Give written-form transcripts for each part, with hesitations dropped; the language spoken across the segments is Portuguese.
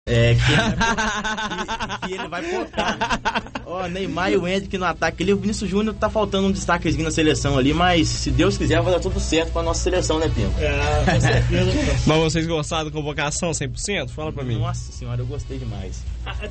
Que ele vai focar. Ó, Neymar e o Hendrick no ataque ali. O Vinícius Júnior tá faltando um destaquezinho na seleção ali, mas se Deus quiser vai dar tudo certo pra nossa seleção, né, Pinho? Com certeza. Mas vocês gostaram da convocação 100%? Fala pra mim. Nossa senhora, eu gostei demais.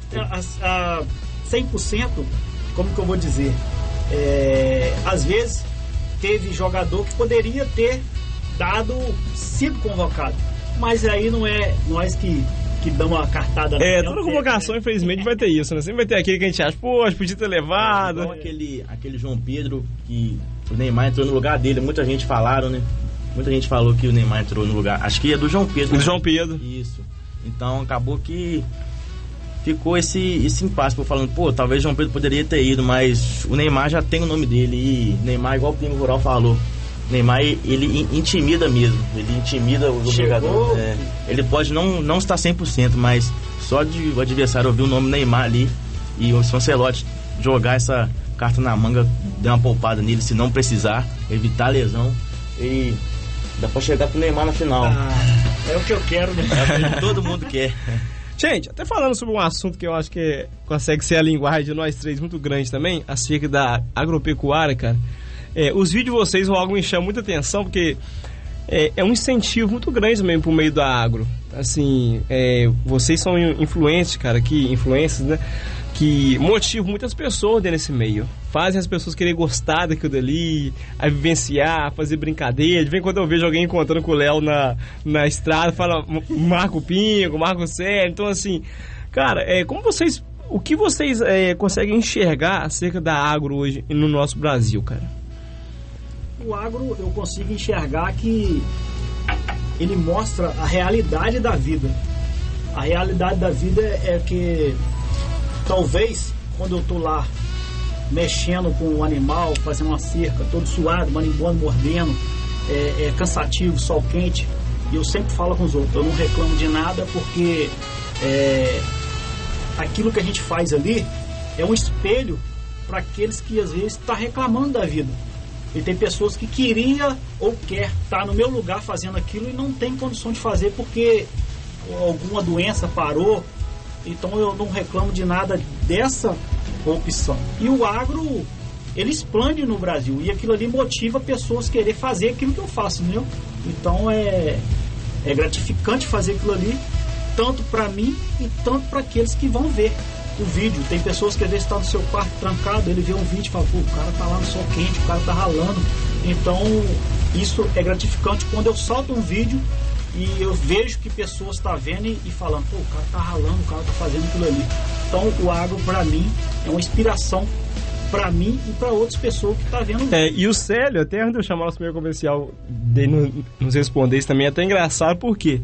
100%, como que eu vou dizer? Às vezes teve jogador que poderia ter sido convocado, mas aí não é nós que damos uma cartada. Toda convocação, infelizmente, vai ter isso, né? Sempre vai ter aquele que a gente acha, poxa, podia ter levado. Então, aquele João Pedro, que o Neymar entrou no lugar dele, muita gente falaram, né? Muita gente falou que o Neymar entrou no lugar, acho que é do João Pedro. Do João Pedro. Isso. Então, acabou que ficou esse impasse, falando, talvez o João Pedro poderia ter ido, mas o Neymar já tem o nome dele, e Neymar, igual o Pinho Rural falou, Neymar, ele intimida mesmo, ele intimida o jogador. Ele pode não estar 100%, mas só de o adversário ouvir o nome Neymar ali e o Ancelotti jogar essa carta na manga, dar uma poupada nele, se não precisar, evitar a lesão, e dá pra chegar pro Neymar na final. É o que eu quero, né? É o que todo mundo quer. Gente, até falando sobre um assunto que eu acho que consegue ser a linguagem de nós três muito grande também, acerca da agropecuária, cara. Os vídeos de vocês logo me chamam muita atenção, porque é um incentivo muito grande também pro meio da agro. Assim, vocês são influentes, cara, influências, né? Que motivam muitas pessoas dentro desse meio. Fazem as pessoas querer gostar daquilo dali, a vivenciar, fazer brincadeira. De vez em quando eu vejo alguém encontrando com o Léo na estrada, fala Marco Pingo, Marco Sérgio. Então, assim, cara, o que vocês conseguem enxergar acerca da agro hoje no nosso Brasil, cara? O agro, eu consigo enxergar que ele mostra a realidade da vida. A realidade da vida é que talvez quando eu tô lá mexendo com o animal, fazendo uma cerca, todo suado, marimbando, mordendo, é cansativo, sol quente, e eu sempre falo com os outros, eu não reclamo de nada, porque aquilo que a gente faz ali é um espelho para aqueles que às vezes estão reclamando da vida. E tem pessoas que queria ou quer estar no meu lugar fazendo aquilo e não tem condição de fazer porque alguma doença parou. Então eu não reclamo de nada dessa opção. E o agro, ele explode no Brasil, e aquilo ali motiva pessoas a querer fazer aquilo que eu faço, entendeu? Então é gratificante fazer aquilo ali, tanto para mim e tanto para aqueles que vão ver o vídeo. Tem pessoas que às vezes estão no seu quarto trancado, ele vê um vídeo e fala, o cara tá lá no sol quente, o cara tá ralando. Então isso é gratificante quando eu solto um vídeo e eu vejo que pessoas estão vendo e falando, o cara tá ralando, o cara tá fazendo aquilo ali. Então o agro para mim é uma inspiração para mim e para outras pessoas que tá vendo. E o Célio, até antes de eu chamar o nosso primeiro comercial dele nos responder, isso também é até engraçado, porque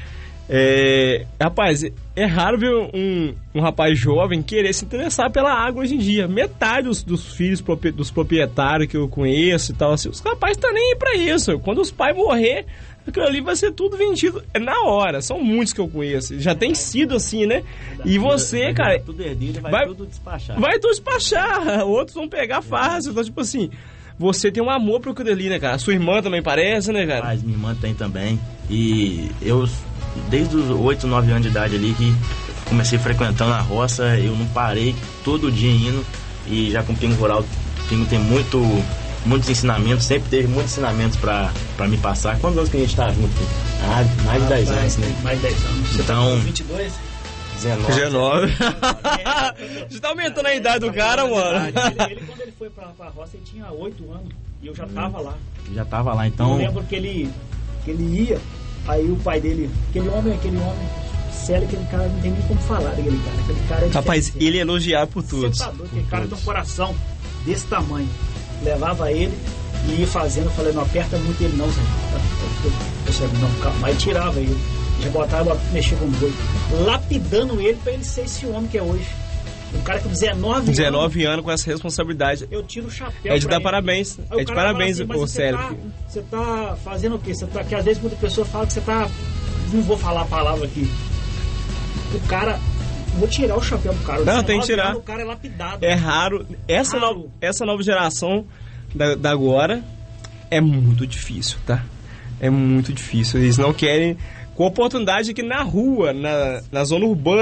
rapaz, é raro ver um rapaz jovem querer se interessar pela água hoje em dia. Metade dos filhos dos proprietários que eu conheço e tal, assim, os rapazes estão nem aí pra isso. Quando os pais morrer, aquilo ali vai ser tudo vendido na hora. São muitos que eu conheço, já tem sido assim, né? E você, cara, tudo herdeiro, vai tudo despachar. Vai tudo despachar, outros vão pegar fácil. Então, tipo assim, você tem um amor pro aquilo ali, né, cara? A sua irmã também parece, né, cara? Minha irmã tem também. E eu, desde os 8, 9 anos de idade ali, que comecei frequentando a roça, eu não parei, todo dia indo. E já com o Pingo Rural, o Pingo tem muitos ensinamentos, sempre teve muitos ensinamentos pra me passar. Quantos anos que a gente tá junto? Mais de 10 anos, né? Mais de 10 anos. Você então, tá com 22? 19. Você tá aumentando a idade do cara, mano. Ele, quando ele foi pra roça, ele tinha 8 anos. E eu já tava lá. Já tava lá, então. Eu lembro que ele ia, aí o pai dele, aquele homem, sério, aquele cara não tem nem como falar daquele cara. Aquele cara rapaz, ele é elogiado por todos. Você tá doido, aquele cara tem um coração desse tamanho. Levava ele e ia fazendo, eu falei, não aperta muito ele não, Zé. Eu falei, não, calma. Aí tirava ele. Já botava, mexia com o boi, lapidando ele pra ele ser esse homem que é hoje. Um cara com 19 anos com essa responsabilidade. Eu tiro o chapéu. É de dar parabéns. É de parabéns, ô Célio. Você tá fazendo o quê? Que às vezes muita pessoa fala que você tá. Não vou falar a palavra aqui. O cara. Vou tirar o chapéu pro cara. Não, tem que tirar. O cara é lapidado. É raro. Essa nova geração da agora é muito difícil, tá? É muito difícil. Eles não querem. Com oportunidade aqui na rua, na zona urbana.